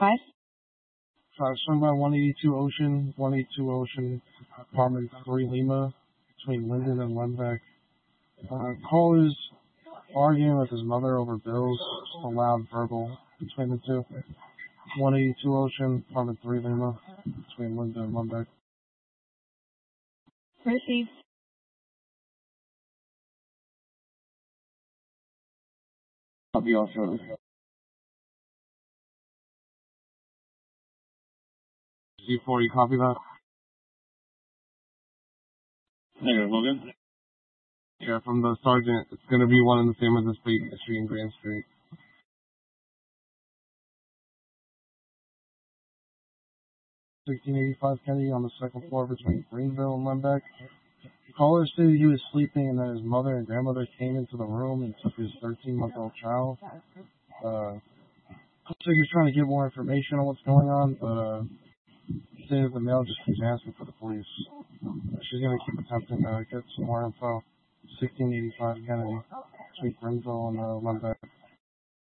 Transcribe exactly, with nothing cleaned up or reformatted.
five. Uh, shown by one eighty-two Ocean, one eighty-two Ocean, apartment three Lima, between Linden and Lembeck. Uh, call is arguing with his mother over bills, just a loud verbal between the two. one eighty-two Ocean, apartment three Lima, between Linden and Lembeck. Received. I'll be off shortly. C four, you copy that? Negative, Logan. Yeah, from the sergeant, it's going to be one and the same as this Baker Street and Grand Street. sixteen eighty-five Kennedy on the second floor between Greenville and Lembeck. The caller stated he was sleeping and that his mother and grandmother came into the room and took his thirteen-month-old child. Uh, looks like he's trying to get more information on what's going on, but uh, he said the male just keeps asking for the police. She's going to keep attempting to get some more info. sixteen eighty-five Kennedy between Greenville and uh, Lembeck.